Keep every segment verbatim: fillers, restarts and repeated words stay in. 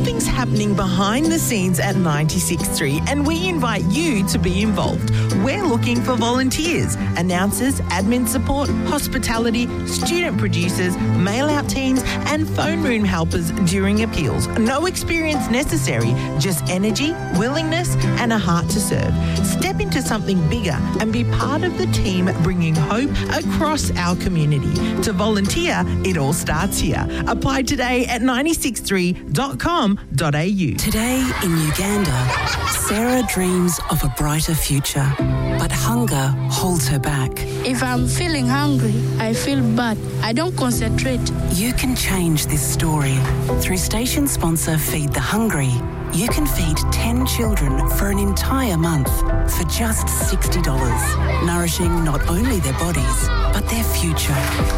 Something's happening behind the scenes at ninety-six point three and we invite you to be involved. We're looking for volunteers, announcers, admin support, hospitality, student producers, mail-out teams and phone room helpers during appeals. No experience necessary, just energy, willingness and a heart to serve. Step into something bigger and be part of the team bringing hope across our community. To volunteer, it all starts here. Apply today at nine six three dot com dot a u. Today in Uganda, Sarah dreams of a brighter future, but hunger holds her back. If I'm feeling hungry, I feel bad. I don't concentrate. You can change this story. Through station sponsor Feed the Hungry, you can feed ten children for an entire month for just sixty dollars, nourishing not only their bodies, but their future.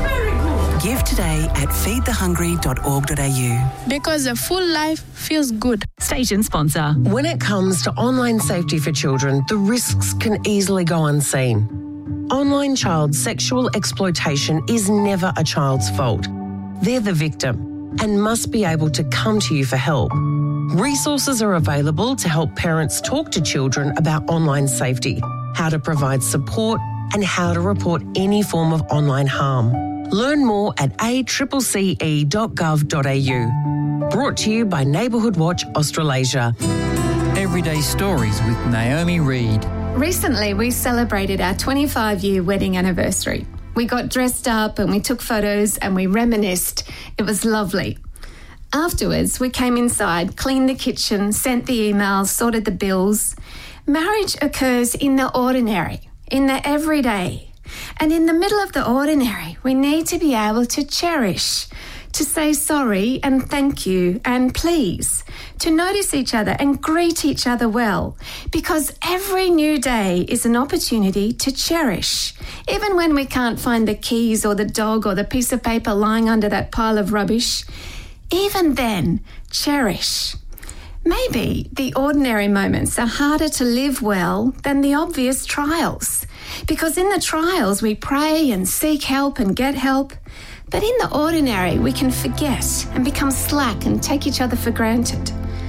Give today at feed the hungry dot org dot a u. Because a full life feels good. Station sponsor. When it comes to online safety for children, the risks can easily go unseen. Online child sexual exploitation is never a child's fault. They're the victim and must be able to come to you for help. Resources are available to help parents talk to children about online safety, how to provide support and how to report any form of online harm. Learn more at a c c c e dot gov dot a u. Brought to you by Neighbourhood Watch Australasia. Everyday Stories with Naomi Reid. Recently, we celebrated our twenty-five-year wedding anniversary. We got dressed up and we took photos and we reminisced. It was lovely. Afterwards, we came inside, cleaned the kitchen, sent the emails, sorted the bills. Marriage occurs in the ordinary, in the everyday. And in the middle of the ordinary, we need to be able to cherish, to say sorry and thank you and please, to notice each other and greet each other well, because every new day is an opportunity to cherish. Even when we can't find the keys or the dog or the piece of paper lying under that pile of rubbish, even then, cherish. Maybe the ordinary moments are harder to live well than the obvious trials. Because in the trials, we pray and seek help and get help. But in the ordinary, we can forget and become slack and take each other for granted.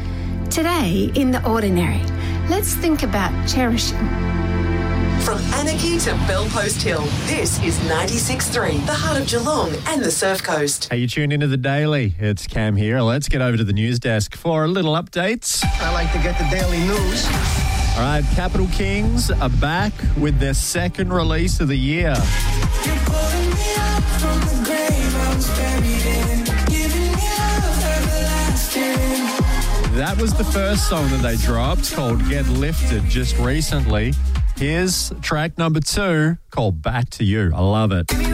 Today, in the ordinary, let's think about cherishing. From Anarchy to Bellpost Hill, this is ninety-six point three, the heart of Geelong and the Surf Coast. Hey, you tuned into The Daily. It's Cam here. Let's get over to the news desk for a little updates. I like to get the daily news. All right, Capital Kings are back with their second release of the year. That was the first song that they dropped, called Get Lifted, just recently. Here's track number two, called Back to You. I love it.